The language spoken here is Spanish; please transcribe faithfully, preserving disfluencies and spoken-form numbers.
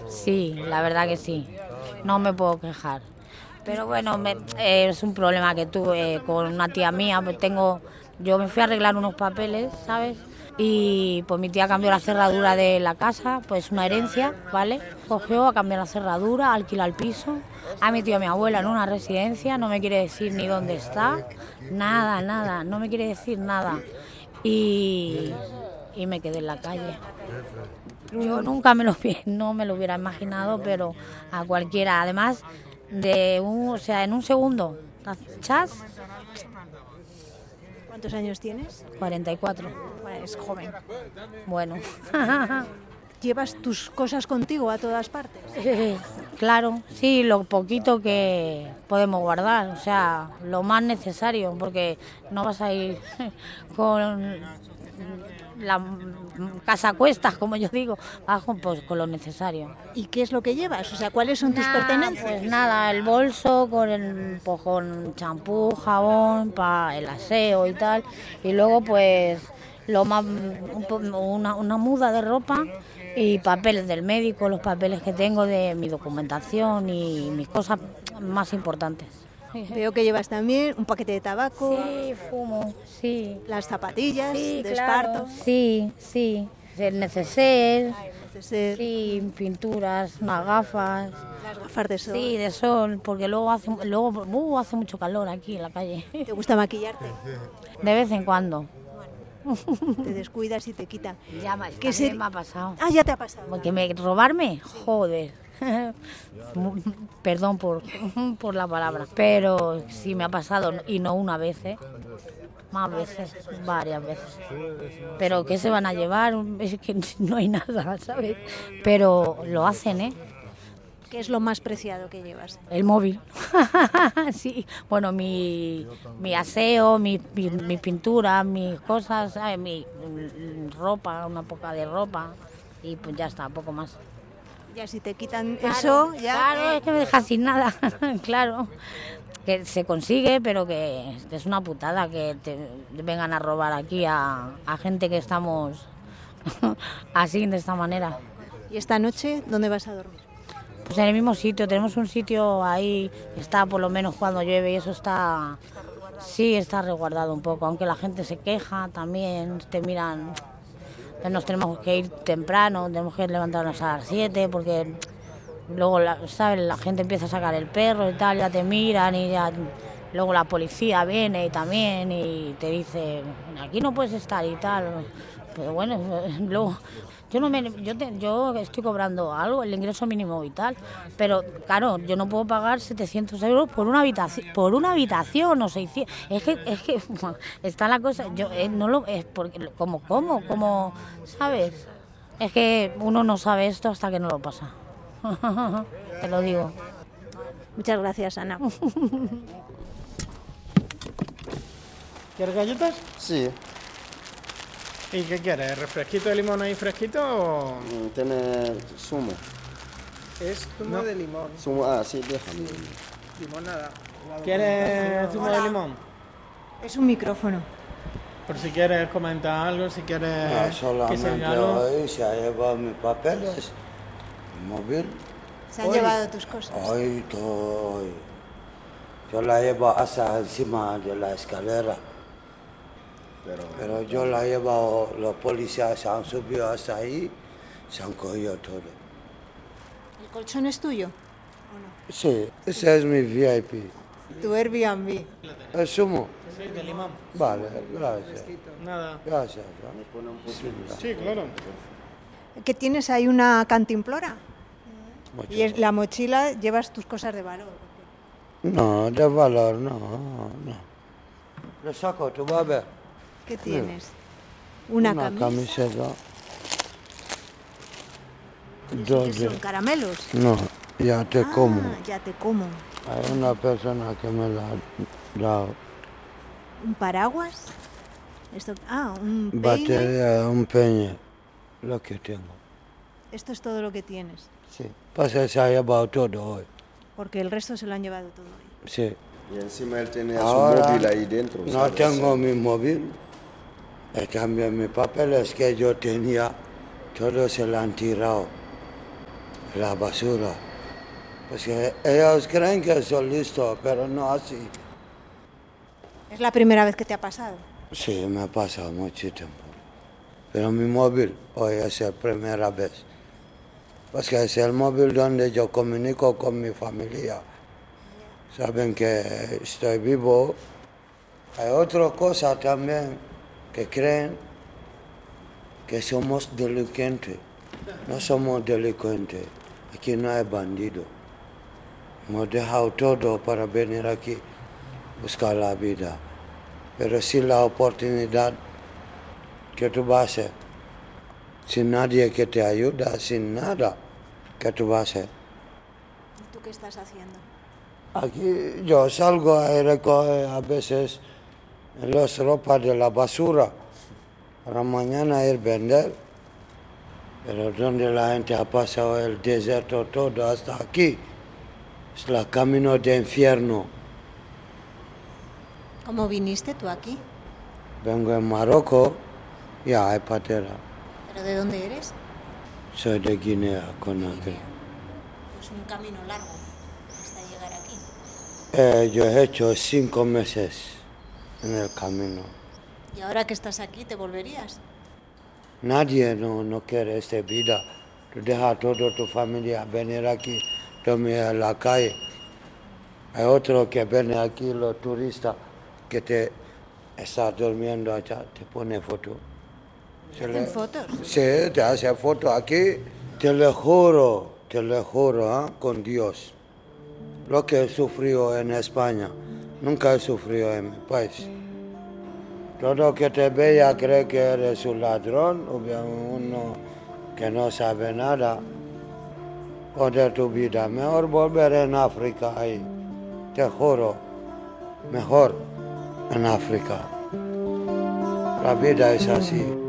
Sí, la verdad que sí. No me puedo quejar. Pero bueno, me, eh, es un problema que tuve con una tía mía. Pues tengo, yo me fui a arreglar unos papeles, ¿sabes? Y pues mi tía cambió la cerradura de la casa, pues una herencia, ¿vale? Cogió a cambiar la cerradura, alquila el piso, ha metido a mi abuela en una residencia, no me quiere decir ni dónde está, nada, nada, no me quiere decir nada. Y, y me quedé en la calle. Yo nunca me lo, no me lo hubiera imaginado, pero a cualquiera, además de un, o sea, en un segundo, chas, ¿Cuántos años tienes? cuarenta y cuatro. Bueno, es joven. Bueno. ¿Llevas tus cosas contigo a todas partes? Eh, claro, sí, lo poquito que podemos guardar, o sea, lo más necesario, porque no vas a ir con la casa a cuestas, como yo digo, vas con, pues, con lo necesario. ¿Y qué es lo que llevas? O sea, ¿cuáles son tus Nada, pertenencias? Pues nada, el bolso con el pues, con champú, jabón, para el aseo y tal, y luego pues lo más una, una muda de ropa y papeles del médico, los papeles que tengo de mi documentación y mis cosas más importantes. Veo que llevas también un paquete de tabaco. Sí, fumo, sí. Las zapatillas Sí, de claro. esparto. Sí, sí. El neceser. Neceser. Sí, pinturas, unas gafas. Las gafas de sol. Sí, de sol, porque luego hace, luego, uh, hace mucho calor aquí en la calle. ¿Te gusta maquillarte? De vez en cuando. Te descuidas y te quitan. Ya me, ¿Qué ser... me ha pasado. Ah, ya te ha pasado. Porque me, robarme, joder. Perdón por, por la palabra, pero sí me ha pasado y no una vez, ¿eh? Más veces, varias veces. Pero ¿qué se van a llevar? Es que no hay nada, ¿sabes? Pero lo hacen, ¿eh? ¿Qué es lo más preciado que llevas? El móvil. Sí, bueno, mi, mi aseo, mi, mi, mi pintura, mis cosas, ¿sabes? Mi ropa, una poca de ropa y pues ya está, poco más. Ya si te quitan Claro, eso, ya... Claro, es que me dejas sin nada, claro. Que se consigue, pero que es una putada que te vengan a robar aquí a, a gente que estamos así, de esta manera. ¿Y esta noche dónde vas a dormir? Pues en el mismo sitio, tenemos un sitio ahí, está por lo menos cuando llueve y eso está... Sí, está resguardado un poco, aunque la gente se queja también, te miran... Nos tenemos que ir temprano, tenemos que levantarnos a las siete porque luego, la, ¿sabes? La gente empieza a sacar el perro y tal, ya te miran y ya... Luego la policía viene y también y te dice, aquí no puedes estar y tal. Pero bueno, luego... Yo no me, yo, te, yo estoy cobrando algo, el ingreso mínimo vital, pero claro, yo no puedo pagar setecientos euros por una habitación, por una habitación o seiscientos. Es que, es que está la cosa, yo eh, no lo es porque como cómo, como, ¿sabes? Es que uno no sabe esto hasta que no lo pasa. Te lo digo. Muchas gracias, Ana. ¿Quieres galletas? Sí. ¿Y qué quieres? ¿Refresquito de limón ahí fresquito o...? Tiene zumo. Es zumo no. de limón. Zumo, ah, sí, déjame. Limonada. ¿Quieres zumo Hola. de limón? Es un micrófono. Por si quieres comentar algo, si quieres No, que se solamente diga algo. hoy se ha llevado mis papeles, mi móvil. ¿Se han Hoy. llevado tus cosas? Hoy, todo hoy. Yo la llevo hasta encima de la escalera. Pero, Pero yo la he llevado, los policías se han subido hasta ahí, se han cogido todo. ¿El colchón es tuyo o no? Sí, ese es mi V I P. Tu Airbnb. ¿El zumo? Sí, de limón. Vale, gracias. Nada. Gracias. Sí, claro. ¿Qué tienes ahí, una cantimplora? Mucho. Y es, la mochila llevas tus cosas de valor. No, de valor, no, no. Lo saco, tú vas a ver. ¿Qué tienes? Una, Una camisa. camiseta. ¿Qué Dos de... son caramelos? No, ya te Ah, como. ya te como. Hay una persona que me la ha dado. ¿Un paraguas? Esto, ah, un peine. Batería, un peine, lo que tengo. Esto es todo lo que tienes. Sí. Pasa, se ha llevado todo hoy. Porque el resto se lo han llevado todo hoy. Sí. Y encima él tenía Ahora, su móvil ahí dentro. no ¿sabes? tengo mi móvil. Y también mis papeles que yo tenía, todos se lo han tirado. la basura. Pues que ellos creen que son listos, pero no así. ¿Es la primera vez que te ha pasado? Sí, me ha pasado mucho tiempo. Pero mi móvil hoy es la primera vez. Pues que es el móvil donde yo comunico con mi familia. Saben que estoy vivo. Hay otra cosa también, que creen que somos delincuentes. No somos delincuentes. Aquí no hay bandido. Hemos dejado todo para venir aquí, buscar la vida. Pero sin la oportunidad que tú vas a hacer, sin nadie que te ayuda, sin nada que tú vas a hacer. ¿Y tú qué estás haciendo? Aquí yo salgo a recoger a veces las ropas de la basura para mañana ir a vender. Pero donde la gente ha pasado el desierto todo hasta aquí, es el camino de infierno. ¿Cómo viniste tú aquí? Vengo en Marruecos y hay patera. ¿Pero de dónde eres? Soy de Guinea, Conakry. Pues un camino largo hasta llegar aquí. Eh, yo he hecho cinco meses en el camino. ¿Y ahora que estás aquí, te volverías? Nadie no, no quiere esta vida. Tú dejas toda tu familia venir aquí, dormir en la calle. Hay otro que viene aquí, los turistas, que te está durmiendo allá, te pone foto. ¿Te hacen fotos? Sí, te hace foto aquí. Te lo juro, te lo juro, ¿eh? Con Dios. Lo que he sufrido en España, nunca he sufrido en mi país. Todo que te vea cree que eres un ladrón o bien uno que no sabe nada. Joder tu vida. Mejor volver en África ahí. Te juro. Mejor en África. La vida es así.